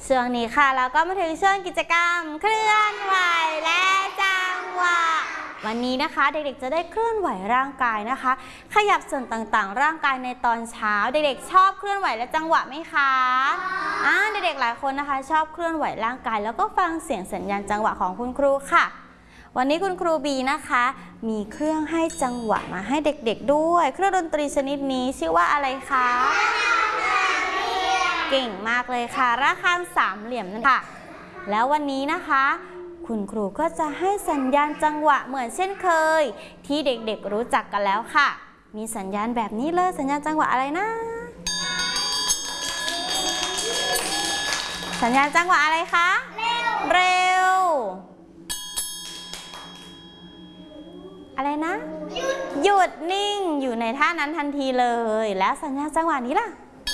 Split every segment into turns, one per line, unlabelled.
ช่วงนี้ค่ะเราก็มาถึงช่วงกิจกรรมเคลื่อนไหวและจังหวะวันนี้นะคะเด็กๆจะได้เคลื่อนไหวร่างกายนะคะขยับส่วนต่างๆร่างกายในตอนเช้าเด็กๆชอบเคลื่อนไหวและจังหวะไหมคะเด็กๆหลายคนนะคะชอบเคลื่อนไหวร่างกายแล้วก็ฟังเสียงสัญญาณจังหวะของคุณครูค่ะวันนี้คุณครูบีนะคะมีเครื่องให้จังหวะมาให้เด็กๆด้วยเครื่องดนตรีชนิดนี้ชื่อว่าอะไรคะเก่งมากเลยค่ะระฆังสามเหลี่ยมนั่นค่ะแล้ววันนี้นะคะคุณครูก็จะให้สัญญาณจังหวะเหมือนเช่นเคยที่เด็กๆรู้จักกันแล้วค่ะมีสัญญาณแบบนี้เลยสัญญาณจังหวะอะไรนะสัญญาณจังหวะอะไรคะเร็วอะไรนะหยุดนิ่งอยู่ในท่านั้นทันทีเลยแล้วสัญญาณจังหวะนี้ล่ะ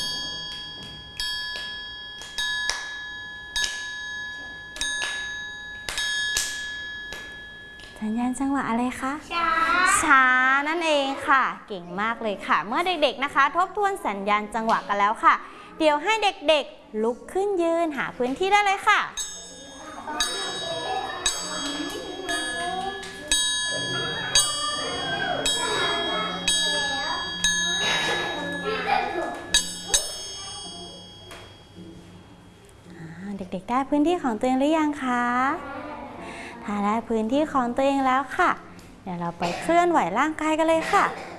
สัญญาณจังหวะอะไรคะช้านั่นเองค่ะเก่งมากเลยค่ะเมื่อเด็กๆนะคะทบทวนสัญญาณจังหวะกันแล้วค่ะเดี๋ยวให้เด็กๆลุกขึ้นยืนหาพื้นที่ได้เลยค่ะเด็กๆได้พื้นที่ของตัวเองหรือยังคะถ้าได้พื้นที่ของตัวเองแล้วค่ะเดี๋ยวเราไปเคลื่อนไหวร่างกายกันเลยค่ะ